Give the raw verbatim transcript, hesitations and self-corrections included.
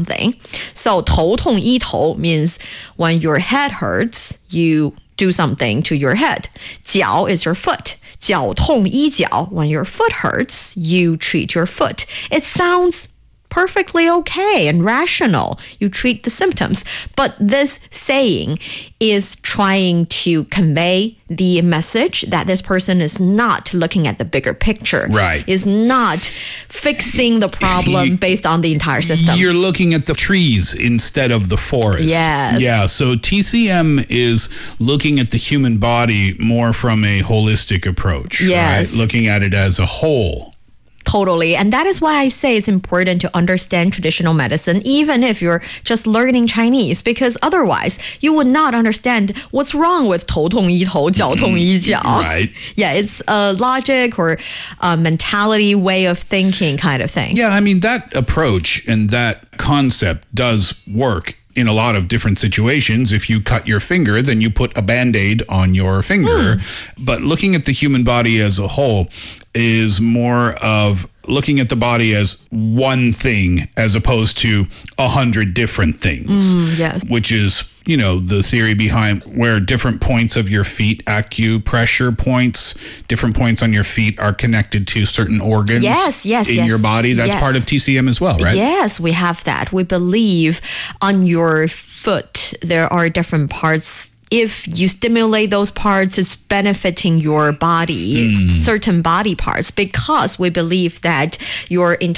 something. So 头痛医头 means when your head hurts, you do something to your head. 脚 is your foot. 脚痛医脚 when your foot hurts, you treat your foot. It sounds perfectly okay and rational. You treat the symptoms. But this saying is trying to convey the message that this person is not looking at the bigger picture. Right. Is not fixing the problem based on the entire system. You're looking at the trees instead of the forest. Yes. Yeah, so T C M is looking at the human body more from a holistic approach. Yes. Right? Looking at it as a whole. Totally. And that is why I say it's important to understand traditional medicine, even if you're just learning Chinese, because otherwise you would not understand what's wrong with 头痛医头,脚痛医脚. Right. Yeah, it's a logic or a mentality, way of thinking kind of thing. Yeah, I mean, that approach and that concept does work in a lot of different situations. If you cut your finger, then you put a Band-Aid on your finger. Mm. But looking at the human body as a whole is more of looking at the body as one thing as opposed to a hundred different things. Mm, yes. Which is, you know, the theory behind where different points of your feet, acupressure points, different points on your feet are connected to certain organs yes, yes, in yes. your body. That's yes. part of T C M as well, right? Yes, we have that. We believe on your foot, there are different parts. If you stimulate those parts, it's benefiting your body, mm. certain body parts, because we believe that your entire